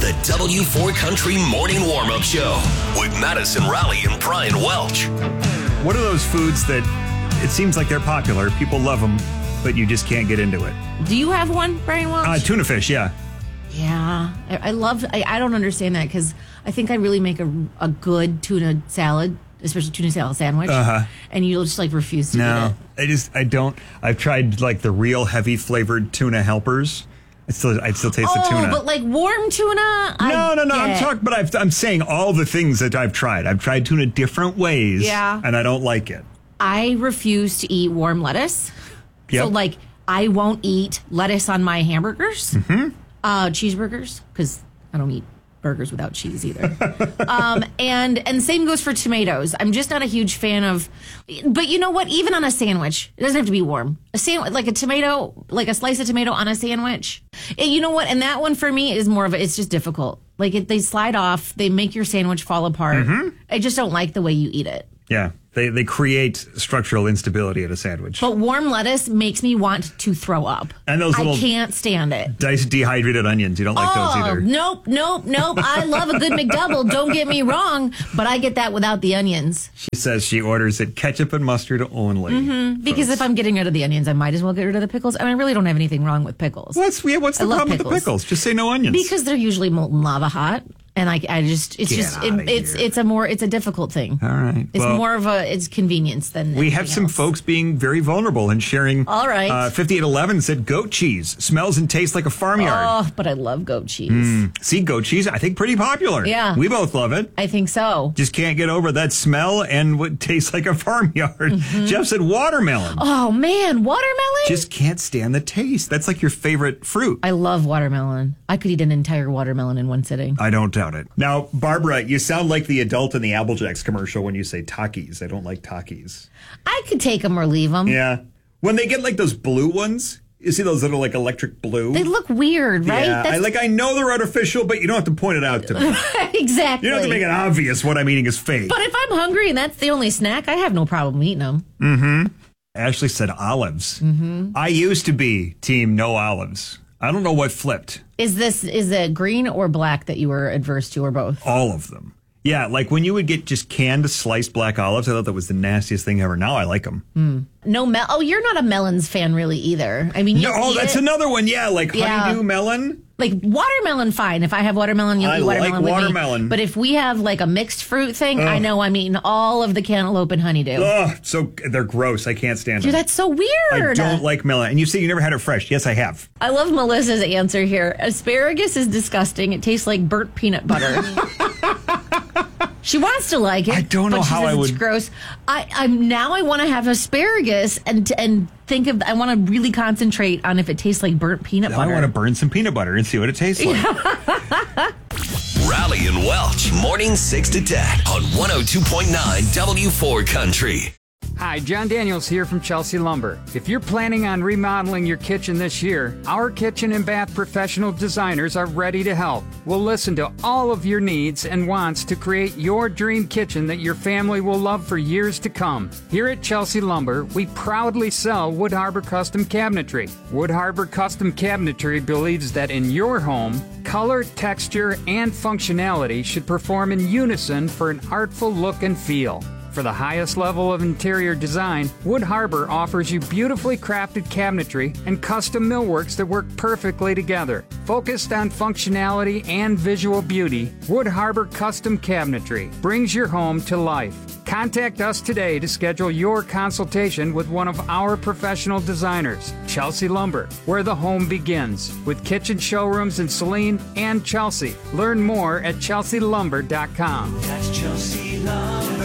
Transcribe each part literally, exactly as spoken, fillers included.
The W four Country Morning Warm-Up Show with Madison Raleigh and Brian Welch. What are those foods that it seems like they're popular, people love them, but you just can't get into it? Do you have one, Brian Welch? Uh, tuna fish, yeah. Yeah. I, I love, I, I don't understand that because I think I really make a, a good tuna salad, especially tuna salad sandwich. Uh-huh. And you'll just like refuse to no, eat it. I just, I don't. I've tried like the real heavy flavored tuna helpers. I still, I still taste oh, the tuna. but like warm tuna? No, I no, no. I'm get. talking, but I've, I'm saying all the things that I've tried. I've tried tuna different ways. Yeah. And I don't like it. I refuse to eat warm lettuce. Yep. So like I won't eat lettuce on my hamburgers, mm-hmm. uh, cheeseburgers, because I don't eat burgers without cheese either. um, and and same goes for tomatoes. I'm just not a huge fan of. But you know what? Even on a sandwich, it doesn't have to be warm. A sandwich, like a tomato, like a slice of tomato on a sandwich. And you know what? And that one for me is more of a. It's just difficult. Like it, they slide off. They make your sandwich fall apart. Mm-hmm. I just don't like the way you eat it. Yeah. They they create structural instability at a sandwich. But warm lettuce makes me want to throw up. And those little I can't stand it. Diced dehydrated onions. You don't like oh, those either. Nope, nope, nope. I love a good McDouble. Don't get me wrong. But I get that without the onions. She says she orders it ketchup and mustard only. Mm-hmm. Because if I'm getting rid of the onions, I might as well get rid of the pickles. I mean, I really don't have anything wrong with pickles. What's, yeah, what's the problem with the pickles? Just say no onions. Because they're usually molten lava hot. And I, I just, it's Get just, it, outta it's, here. it's a more, it's a difficult thing. All right. It's well, more of a, it's convenience than we have some else. folks being very vulnerable and sharing. All right. Uh, fifty-eight eleven said goat cheese smells and tastes like a farmyard. Oh, but I love goat cheese. Mm. See, goat cheese, I think pretty popular. Yeah. We both love it. I think so. Just can't get over that smell and what tastes like a farmyard. Mm-hmm. Jeff said watermelon. Oh man, watermelon? Just can't stand the taste. That's like your favorite fruit. I love watermelon. I could eat an entire watermelon in one sitting. I don't doubt it. Now, Barbara, you sound like the adult in the Apple Jacks commercial when you say Takis. I don't like Takis. I could take them or leave them. Yeah. When they get like those blue ones, you see those that are like electric blue? They look weird, right? Yeah, I, like I know they're artificial, but you don't have to point it out to me. Exactly. You don't have to make it obvious what I'm eating is fake. But if I'm hungry and that's the only snack, I have no problem eating them. Mm-hmm. Ashley said olives. Mm-hmm. I used to be team no olives. I don't know what flipped. Is this, is it green or black that you were adverse to, or both? All of them. Yeah, like when you would get just canned sliced black olives, I thought that was the nastiest thing ever. Now I like them. Mm. No mel. Oh, you're not a melons fan really either. I mean, you no, oh, that's it. another one. Yeah, like Yeah. honeydew melon. Like watermelon, fine. If I have watermelon, you'll I eat watermelon like with watermelon. me. But if we have like a mixed fruit thing, Ugh. I know I'm eating all of the cantaloupe and honeydew. Ugh, so they're gross. I can't stand Dude, them. that's so weird. I don't like melon. And you say you never had it fresh. Yes, I have. I love Melissa's answer here. Asparagus is disgusting. It tastes like burnt peanut butter. She wants to like it. I don't know but she how says I would. It's gross. I, I'm now. I want to have asparagus and and think of. I want to really concentrate on if it tastes like burnt peanut Now butter. I want to burn some peanut butter and see what it tastes like. Raleigh and Welch, morning six to ten on one oh two point nine W four Country. Hi, John Daniels here from Chelsea Lumber. If you're planning on remodeling your kitchen this year, our kitchen and bath professional designers are ready to help. We'll listen to all of your needs and wants to create your dream kitchen that your family will love for years to come. Here at Chelsea Lumber, we proudly sell Wood Harbor Custom Cabinetry. Wood Harbor Custom Cabinetry believes that in your home, color, texture, and functionality should perform in unison for an artful look and feel. For the highest level of interior design, Wood Harbor offers you beautifully crafted cabinetry and custom millworks that work perfectly together. Focused on functionality and visual beauty, Wood Harbor Custom Cabinetry brings your home to life. Contact us today to schedule your consultation with one of our professional designers, Chelsea Lumber, where the home begins, with kitchen showrooms in Saline and Chelsea. Learn more at chelsea lumber dot com. That's Chelsea Lumber.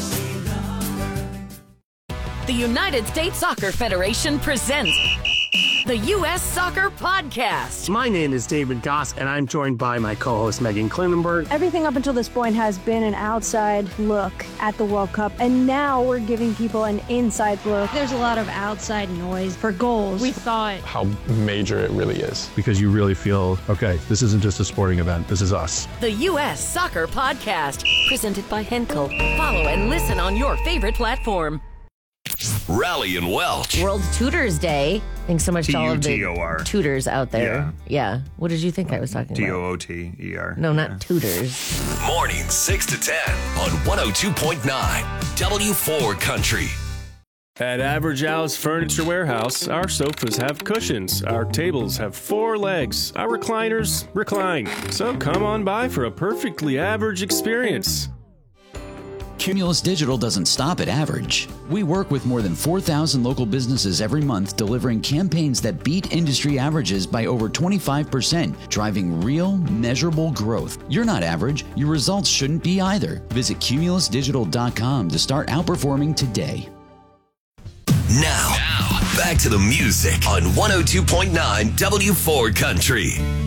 The United States Soccer Federation presents the U S Soccer Podcast. My name is David Goss, and I'm joined by my co-host Megan Klinenberg. Everything up until this point has been an outside look at the World Cup, and now we're giving people an inside look. There's a lot of outside noise for goals. We thought how major it really is. Because you really feel, okay, this isn't just a sporting event, this is us. The U S Soccer Podcast, presented by Henkel. Follow and listen on your favorite platform. Rally and Welch. World Tutors Day. Thanks so much to all of T U T O R. the tutors out there. Yeah. What did you think I was talking T about? O O T E R. No, not Yeah. tutors. Mornings six to ten on one oh two point nine W four Country. At Average Al's Furniture Warehouse, our sofas have cushions, our tables have four legs, our recliners recline. So come on by for a perfectly average experience. Cumulus Digital doesn't stop at average. We work with more than four thousand local businesses every month, delivering campaigns that beat industry averages by over twenty-five percent, driving real, measurable growth. You're not average. Your results shouldn't be either. Visit cumulus digital dot com to start outperforming today. Now, now, back to the music on one oh two point nine W four Country.